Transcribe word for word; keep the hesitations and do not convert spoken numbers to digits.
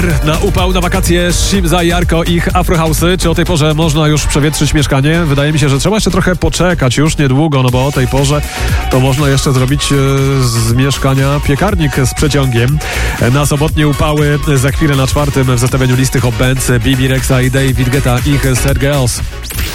Na upał, na wakacje Shimza i Arko, ich Afrohouse'y. Czy o tej porze można już przewietrzyć mieszkanie? Wydaje mi się, że trzeba jeszcze trochę poczekać, już niedługo, no bo o tej porze to można jeszcze zrobić z mieszkania piekarnik z przeciągiem. Na sobotnie upały za chwilę na czwartym w zestawieniu listy Hot Bands B B Rexa i David Guetta, ich Sad Girls.